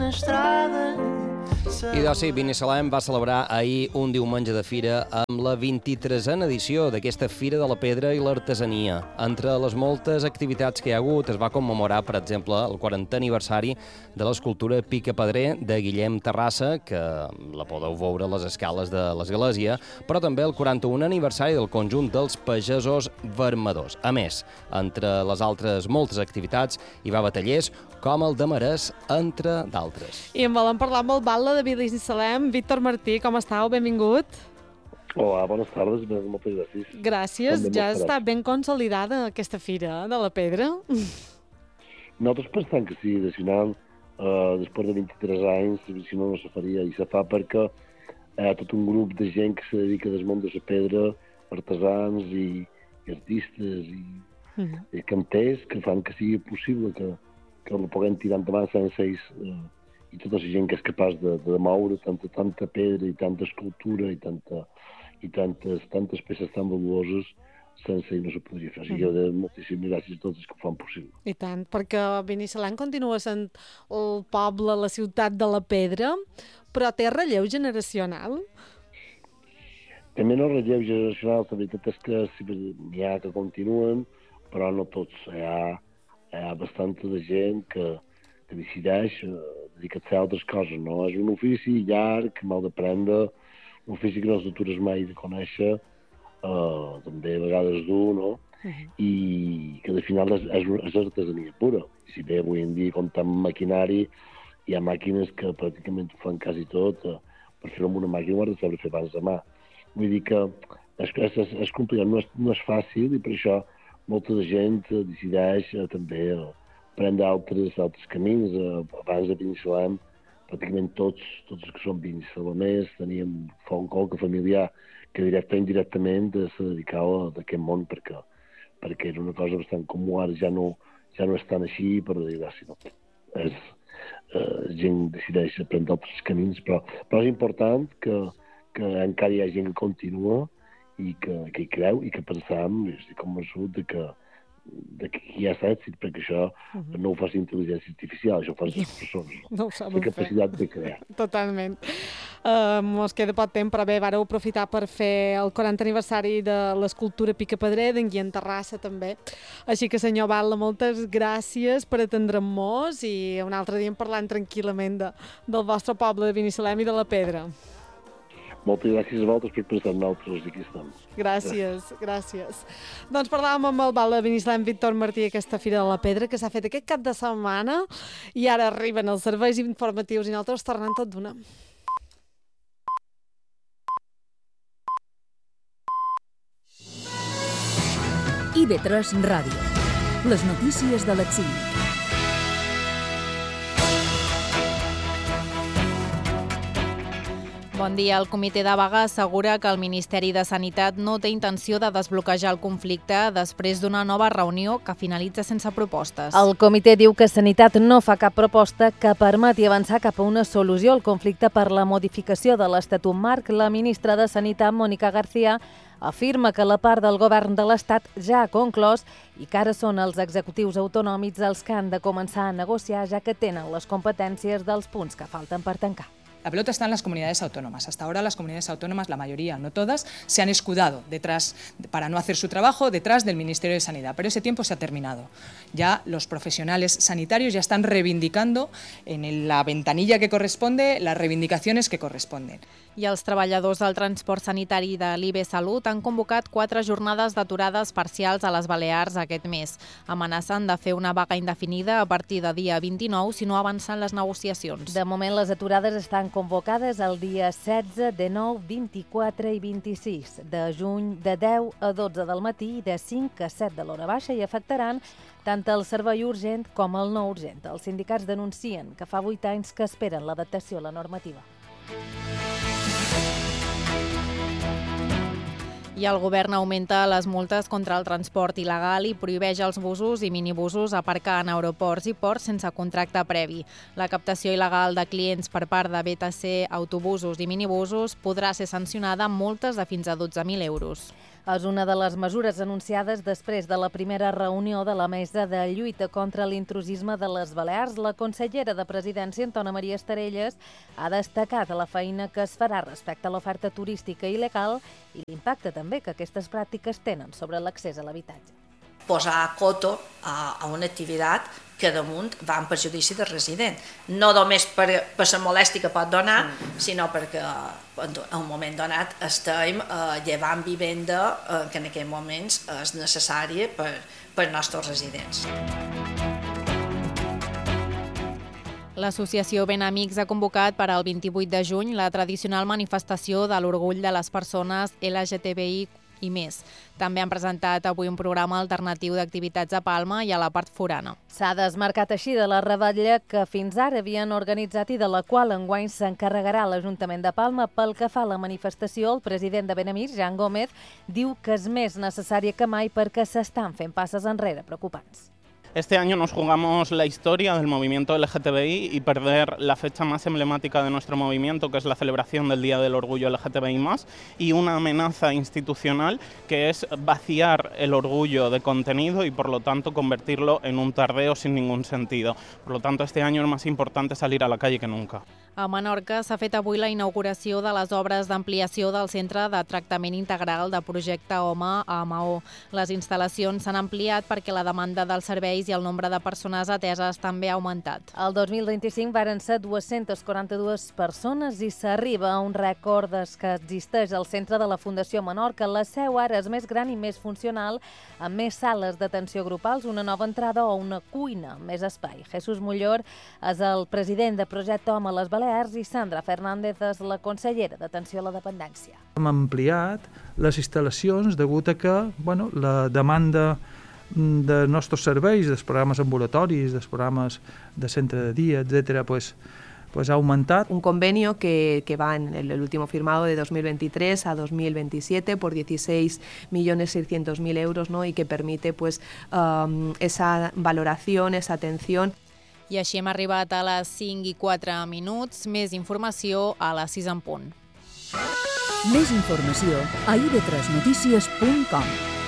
estrada. I doncs sí, Binissalem va celebrar ahir un diumenge de fira amb la 23a edició d'aquesta Fira de la Pedra i l'Artesania. Entre les moltes activitats que hi ha hagut es va commemorar, per exemple, el 40è aniversari de l'escultura Picapedrer de Guillem Terrassa, que la podeu veure a les escales de l'església, però també el 41è aniversari del conjunt dels pagesos vermedors. A més, entre les altres moltes activitats, hi va haver tallers com el de Marès, entre d'altres. I en volem parlar amb el batlle de Binissalem. Víctor Martí, com estàu? Benvingut. Hola, bones tardes, moltes gràcies. Gràcies. Ja està ben consolidada aquesta Fira de la Pedra? Nosaltres pensem que sí, de final, després de 23 anys, si no se faria, i se fa perquè hi ha tot un grup de gent que se dedica al món de la pedra, artesans i artistes i canters que fan que sigui possible que el puguem tirar endavant sense ells i tota la gent que és capaç de moure tanta pedra i tanta escultura i tantes peces tan valuoses, sense ells no se podria fer. O sigui, moltíssimes gràcies a tots els que ho fan possible. I tant, perquè Binissalem continua sent el poble, la ciutat de la pedra, però té relleu generacional? També no relleu generacional, la veritat és que n'hi ha que continuen, però no tots. Hi ha bastanta de gent que decideix dedicar-se a altres coses, no? És un ofici llarg, mal d'aprendre, un ofici que no s'atures mai de conèixer, també a vegades dur, no? I que de final és artesania pura. I si bé avui en dia comptem amb maquinari, hi ha màquines que pràcticament ho fan quasi tot, per fer-ho amb una màquina ho has de saber fer abans de mà. Vull dir que és complicat, no és fàcil, i per això molta de gent decideix també prendre altres camins. Abans de Binissalem, pràcticament tots els que són binissalemers teníem un colque familiar que directament o indirectament se dedicava a aquest món perquè era una cosa bastant comú. Ara ja no és tan així, per desgràcia, no. Gent decideix prendre altres camins, però és important que encara hi ha gent que continua i que hi creu i que pensam, estic convençut de que hi ha èxit, perquè això no ho fa intel·ligència artificial, això ho fan les persones. No ho saben fer. La capacitat de crear. Totalment. Mos queda poc temps, però bé, vareu aprofitar per fer el 40è aniversari de l'escultura Picapedrer, d'en Guillem Terrassa també. Així que, senyor Batlle, moltes gràcies per atendre'm-nos i un altre dia parlant tranquil·lament del vostre poble de Binissalem i de la Pedra. Moltes gràcies a vosaltres per pensar en nosaltres, aquí estem. Gràcies. Doncs parlàvem amb el batlle de Binissalem, Víctor Martí, aquesta Fira de la Pedra que s'ha fet aquest cap de setmana i ara arriben els serveis informatius i nosaltres tornem tot d'una. IB3 Ràdio. Les notícies de l'exili. Bon dia. El comitè de vaga assegura que el Ministeri de Sanitat no té intenció de desbloquejar el conflicte després d'una nova reunió que finalitza sense propostes. El comitè diu que Sanitat no fa cap proposta que permeti avançar cap a una solució al conflicte per la modificació de l'Estatut Marc. La ministra de Sanitat, Mónica García, afirma que la part del govern de l'Estat ja ha conclòs i que ara són els executius autonòmics els que han de començar a negociar, ja que tenen les competències dels punts que falten per tancar. La pelota está en las comunidades autónomas. Hasta ahora las comunidades autónomas, la mayoría, no todas, se han escudado para no hacer su trabajo detrás del Ministerio de Sanidad. Pero ese tiempo se ha terminado. Ya los profesionales sanitarios ya están reivindicando en la ventanilla que corresponde las reivindicaciones que corresponden. I els treballadors del transport sanitari de l'IB Salut han convocat 4 jornades d'aturades parcials a les Balears aquest mes. Amenacen de fer una vaga indefinida a partir de dia 29 si no avancen les negociacions. De moment, les aturades estan convocades el dia 16, 19, 24 i 26 de juny, de 10 a 12 del matí i de 5 a 7 de l'hora baixa, i afectaran tant el servei urgent com el no urgent. Els sindicats denuncien que fa 8 anys que esperen l'adaptació a la normativa. I el govern augmenta les multes contra el transport il·legal i prohibeix als busos i minibusos aparcar en aeroports i ports sense contracte previ. La captació il·legal de clients per part de BTC, autobusos i minibusos podrà ser sancionada amb multes de fins a 12.000 euros. És una de les mesures anunciades després de la primera reunió de la Mesa de Lluita contra l'intrusisme de les Balears. La consellera de Presidència, Antona Maria Estarelles, ha destacat la feina que es farà respecte a l'oferta turística il·legal i l'impacte també que aquestes pràctiques tenen sobre l'accés a l'habitatge. Posar coto a una activitat que damunt va en perjudici del resident. No només per la molèstia que pot donar, sinó perquè en un moment donat estem llevant vivenda que en aquests moments és necessària per als nostres residents. L'associació Ben Amics ha convocat per al 28 de juny la tradicional manifestació de l'orgull de les persones LGTBI i més. També han presentat avui un programa alternatiu d'activitats a Palma i a la part forana. S'ha desmarcat així de la revetlla que fins ara havien organitzat i de la qual enguany s'encarregarà l'Ajuntament de Palma. Pel que fa a la manifestació, el president de Ben Amics, Jan Gómez, diu que és més necessària que mai perquè s'estan fent passes enrere preocupants. Este año nos jugamos la historia del movimiento LGTBI y perder la fecha más emblemática de nuestro movimiento, que es la celebración del Día del Orgullo LGTBI+, y una amenaza institucional que es vaciar el orgullo de contenido y por lo tanto convertirlo en un tardeo sin ningún sentido. Por lo tanto, este año es más importante salir a la calle que nunca. A Menorca s'ha fet avui la inauguració de les obres d'ampliació del Centre de Tractament Integral de Projecte Home a Maó. Les instal·lacions s'han ampliat perquè la demanda dels serveis i el nombre de persones ateses també ha augmentat. El 2025 varen ser 242 persones i s'arriba a un rècord que existeix al centre de la Fundació Menorca. La seu ara és més gran i més funcional, amb més sales d'atenció grupals, una nova entrada o una cuina, més espai. Jesús Mollor és el president de Projecte Home a les Balears i Sandra Fernández és la consellera d'Atenció a la Dependència. Hem ampliat les instal·lacions degut a que la demanda de nostres serveis, dels programes ambulatoris, dels programes de centre de dia, etc., ha aumentat. Un convenio que va en el último firmado de 2023 a 2027 por 16.600.000 euros, ¿no? Y que permite esa valoración, esa atención. I així hem arribat a les 5:04. Més informació a les 6 en punt. Més informació a ib3notícies.com.